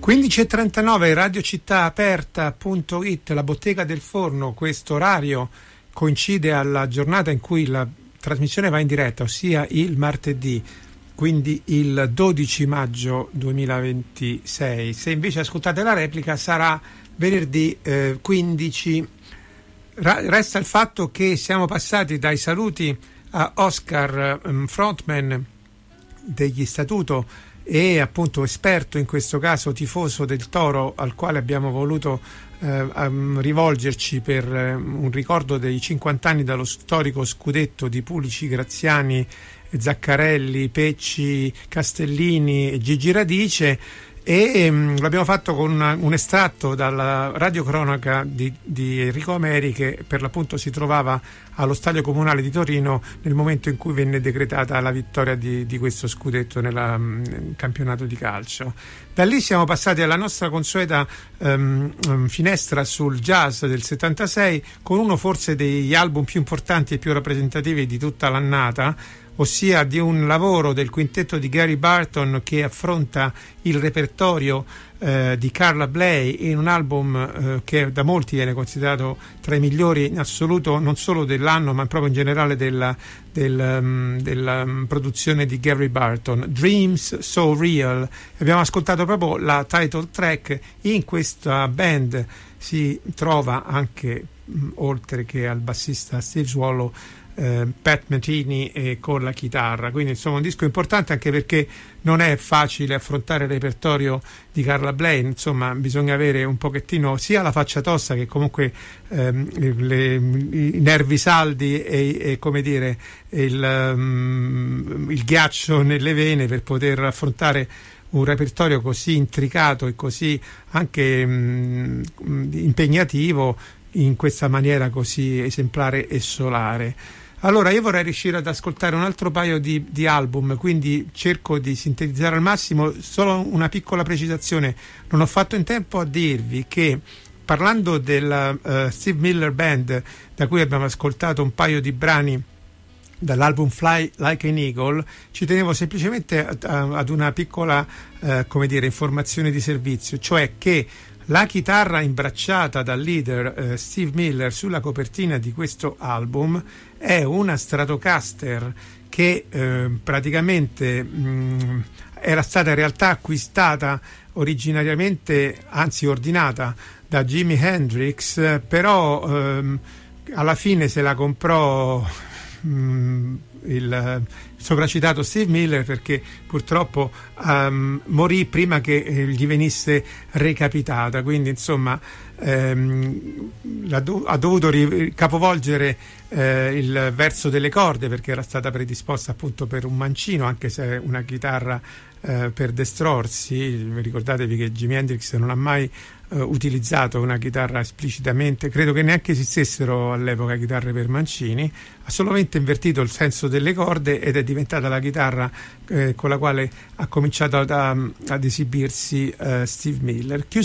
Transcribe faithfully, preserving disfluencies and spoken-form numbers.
quindici e trentanove, Radio Città Aperta punto it, la bottega del forno. Questo orario coincide alla giornata in cui la trasmissione va in diretta, ossia il martedì, quindi il dodici maggio duemilaventisei. Se invece ascoltate la replica sarà venerdì eh, quindici. Ra- resta il fatto che siamo passati dai saluti a Oscar, um, frontman degli Statuto e appunto esperto, in questo caso tifoso del Toro, al quale abbiamo voluto eh, um, rivolgerci per eh, un ricordo dei cinquanta anni dallo storico scudetto di Pulici, Graziani, Zaccarelli, Pecci, Castellini e Gigi Radice. E um, l'abbiamo fatto con una, un estratto dalla radiocronaca di, di Enrico Ameri, che per l'appunto si trovava allo Stadio Comunale di Torino nel momento in cui venne decretata la vittoria di, di questo scudetto nella, nel campionato di calcio. Da lì siamo passati alla nostra consueta um, um, finestra sul jazz del settantasei, con uno forse degli album più importanti e più rappresentativi di tutta l'annata, ossia di un lavoro del quintetto di Gary Barton che affronta il repertorio eh, di Carla Bley in un album eh, che da molti viene considerato tra i migliori in assoluto, non solo dell'anno ma proprio in generale della, della, um, della um, produzione di Gary Barton, Dreams So Real. Abbiamo ascoltato proprio la title track. In questa band si trova anche, mh, oltre che al bassista Steve Swallow, Uh, Pat Metheny eh, con la chitarra, quindi insomma un disco importante anche perché non è facile affrontare il repertorio di Carla Bley, insomma bisogna avere un pochettino sia la faccia tosta che comunque ehm, le, i nervi saldi e, e come dire il, um, il ghiaccio nelle vene per poter affrontare un repertorio così intricato e così anche um, impegnativo in questa maniera così esemplare e solare. Allora io vorrei riuscire ad ascoltare un altro paio di, di album, quindi cerco di sintetizzare al massimo. Solo una piccola precisazione: non ho fatto in tempo a dirvi che, parlando della uh, Steve Miller Band, da cui abbiamo ascoltato un paio di brani dall'album Fly Like an Eagle, ci tenevo semplicemente a, a, ad una piccola uh, come dire informazione di servizio, cioè che la chitarra imbracciata dal leader eh, Steve Miller sulla copertina di questo album è una Stratocaster che eh, praticamente mh, era stata in realtà acquistata originariamente, anzi ordinata da Jimi Hendrix, però ehm, alla fine se la comprò mh, il sopracitato Steve Miller, perché purtroppo um, morì prima che eh, gli venisse recapitata, quindi insomma ehm, do- ha dovuto ri- capovolgere eh, il verso delle corde, perché era stata predisposta appunto per un mancino, anche se è una chitarra eh, per destrorsi. Ricordatevi che Jimi Hendrix non ha mai Uh, utilizzato una chitarra esplicitamente, credo che neanche esistessero all'epoca chitarre per mancini, ha solamente invertito il senso delle corde ed è diventata la chitarra eh, con la quale ha cominciato ad, ad esibirsi uh, Steve Miller.